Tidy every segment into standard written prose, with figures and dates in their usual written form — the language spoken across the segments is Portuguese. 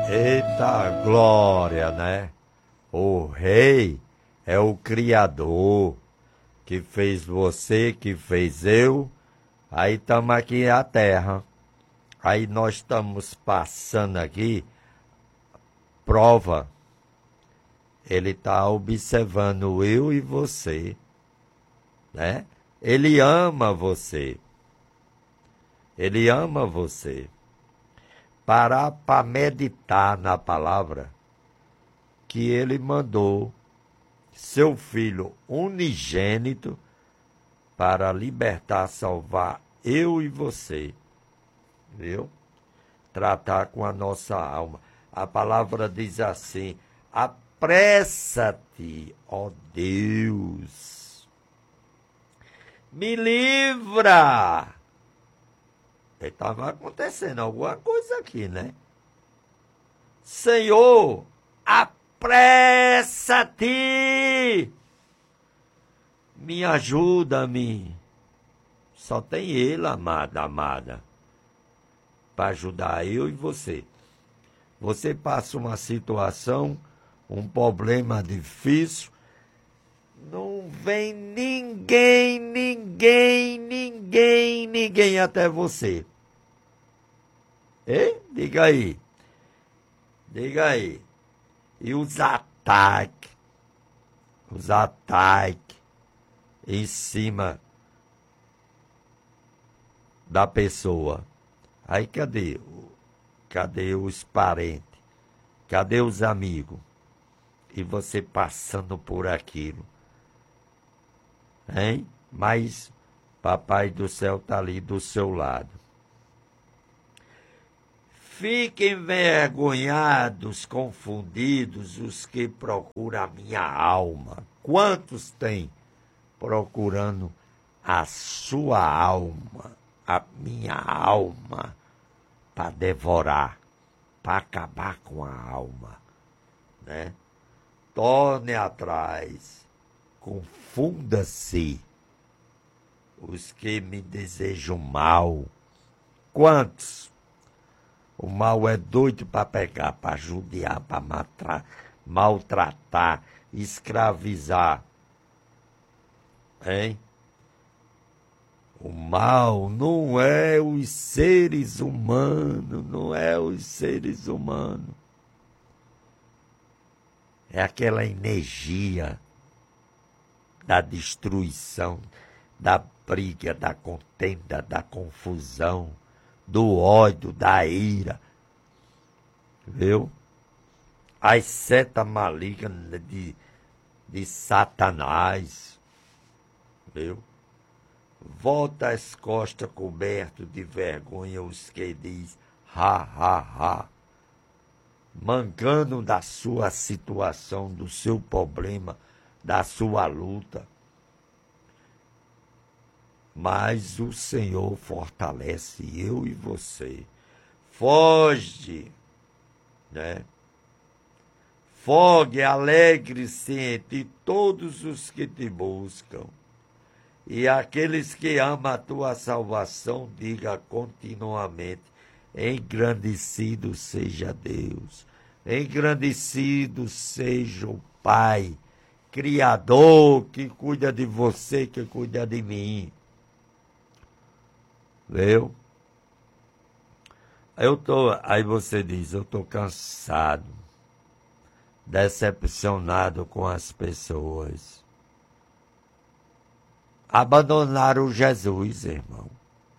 Eita glória, né? O rei é o Criador que fez você, que fez eu. Aí estamos aqui na terra. Aí nós estamos passando aqui, prova. Ele está observando eu e você, né? Ele ama você. Ele ama você. Parar para meditar na palavra que ele mandou seu filho unigênito para libertar, salvar eu e você, viu? Tratar com a nossa alma. A palavra diz assim: apressa-te, ó Deus, me livra. Estava acontecendo alguma coisa aqui, né? Senhor, apressa-te, me ajuda-me. Só tem ele, amada, para ajudar eu e você. Você passa uma situação, um problema difícil, não vem ninguém até você. Hein? Diga aí. E os ataques em cima da pessoa. Aí cadê? Cadê os parentes? Cadê os amigos? E você passando por aquilo. Hein? Mas Papai do céu está ali do seu lado. Fiquem envergonhados, confundidos, os que procuram a minha alma. Quantos tem procurando a sua alma, a minha alma, para devorar, para acabar com a alma, né? Torne atrás, confunda-se os que me desejam mal. Quantos? O mal é doido para pegar, para judiar, para maltratar, escravizar. Hein? O mal não é os seres humanos, É aquela energia da destruição, da briga, da contenda, da confusão, do ódio, da ira. Viu? As setas malignas de Satanás. Viu? Volta as costas coberto de vergonha os que diz ha. Mangando da sua situação, do seu problema, da sua luta. Mas o Senhor fortalece eu e você. Foge, né? Fogue, alegre-se entre todos os que te buscam. E aqueles que amam a tua salvação, diga continuamente: engrandecido seja Deus, engrandecido seja o Pai, Criador, que cuida de você, que cuida de mim. Viu? Aí você diz: eu estou cansado, decepcionado com as pessoas. Abandonaram Jesus, irmão.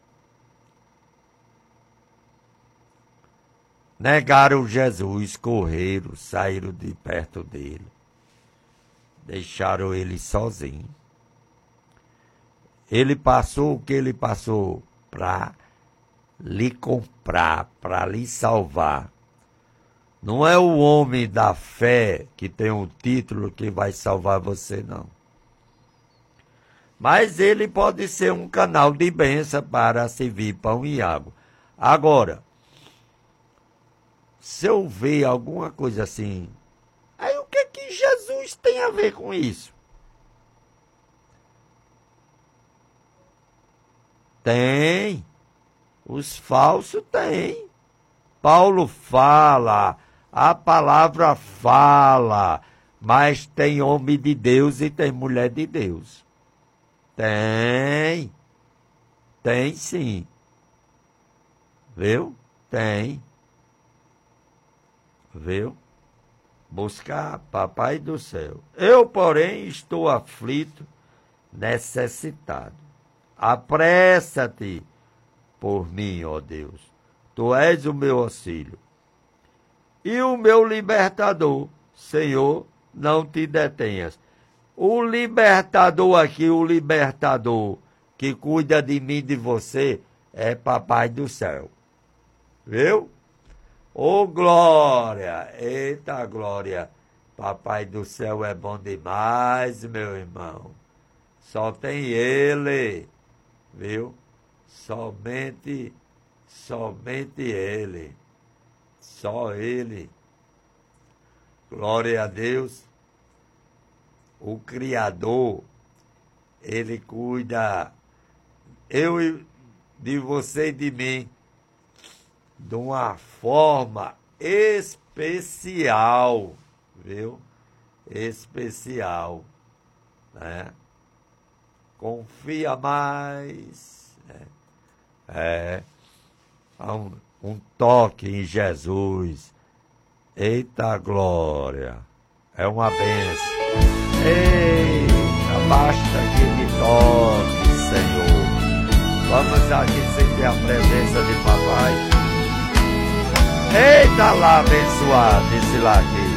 Negaram Jesus, correram, saíram de perto dele. Deixaram ele sozinho. Ele passou o que ele passou para lhe comprar, para lhe salvar. Não é o homem da fé que tem um título que vai salvar você, não. Mas ele pode ser um canal de bênção para servir pão e água. Agora, se eu ver alguma coisa assim, aí o que Jesus tem a ver com isso? Tem. Os falsos têm. Paulo fala A palavra fala, mas tem homem de Deus e tem mulher de Deus. Tem sim. Viu? Tem. Viu? Buscar, papai do céu. Eu, porém, estou aflito, necessitado. Apressa-te por mim, ó Deus. Tu és o meu auxílio. E o meu libertador, Senhor, não te detenhas. O libertador aqui, o libertador que cuida de mim e de você, é papai do céu. Viu? Ô glória! Eita glória! Papai do céu é bom demais, meu irmão. Só tem ele, viu? Somente ele. Só ele. Glória a Deus. O Criador, ele cuida, de você e de mim, de uma forma especial, viu? Especial, né? Confia mais, né? Um toque em Jesus. Eita glória! É uma bênção. Eita, basta que me toque, Senhor. Vamos aqui sentir a presença de papai. Eita lá, abençoado, disse lá aqui.